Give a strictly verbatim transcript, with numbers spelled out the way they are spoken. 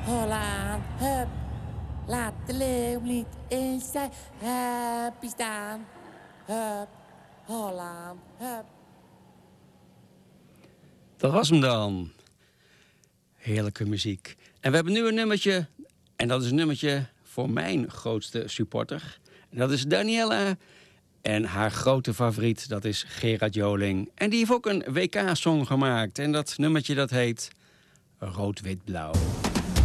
Holland, hup. Laat de leeuw niet in zijn happy staan. Hup, Holland, hup. Dat was hem dan. Heerlijke muziek. En we hebben nu een nummertje. En dat is een nummertje voor mijn grootste supporter. En dat is Daniella. En haar grote favoriet, dat is Gerard Joling. En die heeft ook een W K-song gemaakt. En dat nummertje dat heet Rood, Wit, Blauw.